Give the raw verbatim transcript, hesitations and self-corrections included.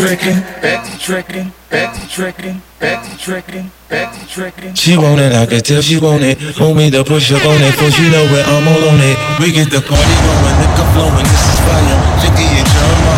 tricking, back to tricking, back to tricking, back to tricking, back to tricking. She want it, I can tell she want it. Want me to push up on it, for she know where I'm all on it. We get the party going, liquor flowing, this is fire. Jiggy and Jeremiah.